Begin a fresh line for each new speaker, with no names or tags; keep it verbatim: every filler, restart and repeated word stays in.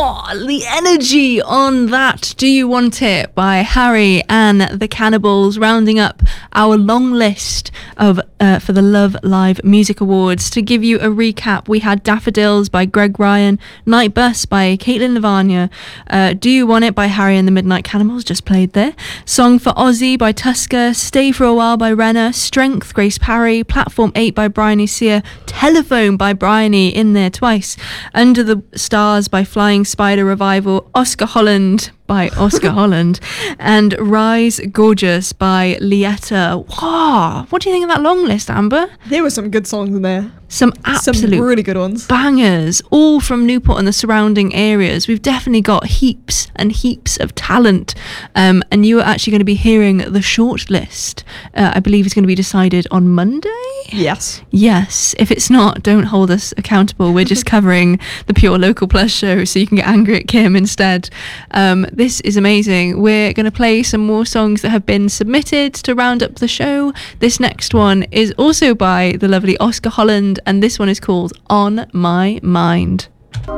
Oh, the energy on that Do You Want It by Harry and the Cannibals, rounding up our long list of uh, for the Love Live Music Awards. To give you a recap, we had Daffodils by Greg Ryan, Night Bus by Caitlin Lavagna, uh, Do You Want It by Harry and the Midnight Cannibals, just played there, Song for Ozzy by Tusker, Stay for a While by Renna, Strength, Grace Parry, Platform eight by Bryony Sear, Telephone by Bryony, in there twice, Under the Stars by Flying Spider Revival, Oscar Holland by Oscar Holland, and Rise Gorgeous by Lietta. Wow, what do you think of that long list, Amber?
There were some good songs in there.
Some absolute
some really good ones.
Bangers, all from Newport and the surrounding areas. We've definitely got heaps and heaps of talent. Um, and you are actually going to be hearing the short list. Uh, I believe it's going to be decided on Monday?
Yes.
Yes. If it's not, don't hold us accountable. We're just covering the Pure Local Plus show, so you can get angry at Kim instead. Um, this is amazing. We're going to play some more songs that have been submitted to round up the show. This next one is also by the lovely Oscar Holland, and this one is called On My Mind.